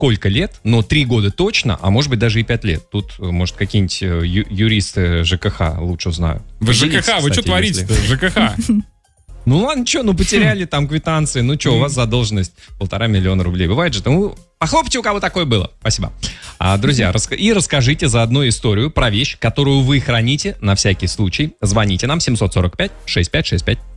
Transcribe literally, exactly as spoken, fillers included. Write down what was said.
сколько лет, но три года точно, а может быть даже и пять лет. Тут, может, какие-нибудь ю- юристы ЖКХ лучше знают. Вы ЖКХ, вы что творите-то? ЖКХ. Ну ладно, что, ну потеряли там квитанции, ну что, у вас задолженность полтора миллиона рублей. Бывает же, ну похлопайте, у кого такое было. Спасибо. А, друзья, раска- и расскажите заодно историю про вещь, которую вы храните на всякий случай. Звоните нам семь сорок пять шестьдесят пять шестьдесят пять.